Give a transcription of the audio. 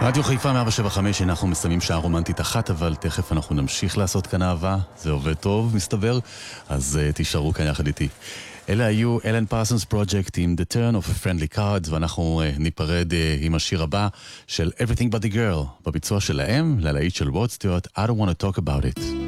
רדיו חיפה 175, אנחנו מסיימים שעה רומנטית אחת, אבל תכף אנחנו נמשיך לעשות כאן אהבה. זה עובד טוב, מסתבר, אז תישארו כאן יחד איתי. אלה היו אלן פרסונס פרויקט עם The Turn of a Friendly Cards, ואנחנו ניפרד עם השיר הבא של Everything But the Girl, בביצוע שלהם, ללהיט של רוד סטיוארט, I Don't Want to Talk About It.